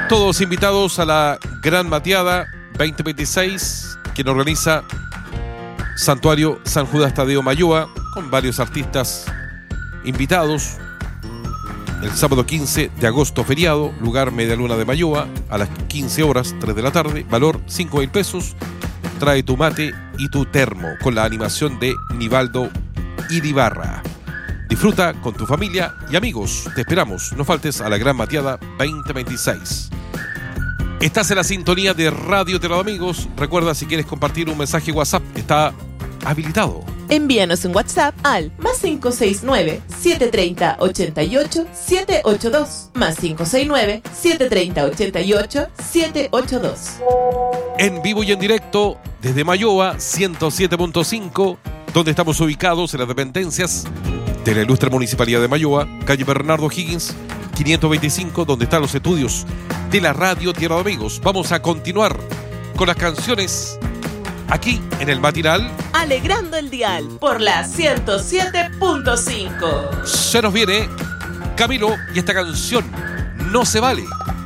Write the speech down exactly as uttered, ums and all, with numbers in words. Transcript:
Todos invitados a la Gran Mateada veinte veintiséis que nos organiza Santuario San Judas Tadeo Mayoa, con varios artistas invitados. El sábado quince de agosto, feriado, lugar Media Luna de Mayoa, a las quince horas, tres de la tarde, valor cinco mil pesos. Trae tu mate y tu termo, con la animación de Nivaldo Iribarra. Disfruta con tu familia y amigos. Te esperamos. No faltes a la Gran Mateada veinte veintiséis. Estás en la sintonía de Radio Tierra de Amigos. Recuerda, si quieres compartir un mensaje WhatsApp, está habilitado. Envíanos un WhatsApp al más cinco seis nueve, siete tres cero, ocho ocho, siete ocho dos, más cinco seis nueve, siete tres cero, ocho ocho, siete ocho dos. En vivo y en directo desde Mayoa ciento siete punto cinco, donde estamos ubicados en las dependencias de la ilustre Municipalidad de Mayoa, calle Bernardo Higgins quinientos veinticinco, donde están los estudios de la Radio Tierra de Amigos. Vamos a continuar con las canciones aquí en el matinal, alegrando el dial por la ciento siete punto cinco. Se nos viene Camilo y esta canción, No se vale.